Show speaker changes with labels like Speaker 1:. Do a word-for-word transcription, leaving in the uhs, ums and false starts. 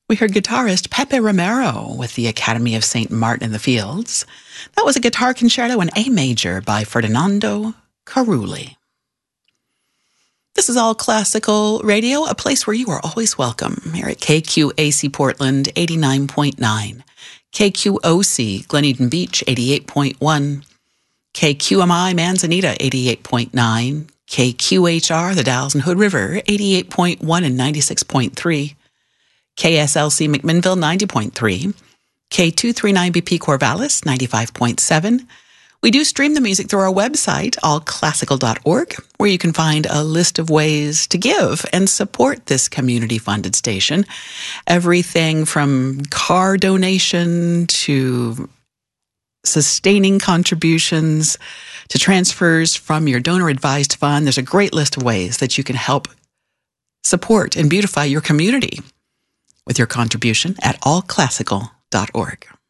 Speaker 1: We heard guitarist Pepe Romero with the Academy of Saint Martin in the Fields. That was a guitar concerto in A major by Ferdinando Carulli. This is All Classical Radio, a place where you are always welcome. Here at K Q A C Portland, eighty-nine point nine. K Q O C Glen Eden Beach, eighty-eight point one. K Q M I Manzanita, eighty-eight point nine. K Q H R, the Dalles and Hood River, eighty-eight point one and ninety-six point three. K S L C McMinnville, ninety point three. K two thirty-nine B P Corvallis, ninety-five point seven. We do stream the music through our website, all classical dot org, where you can find a list of ways to give and support this community-funded station. Everything from car donation to sustaining contributions to transfers from your donor-advised fund. There's a great list of ways that you can help support and beautify your community with your contribution at all classical dot org.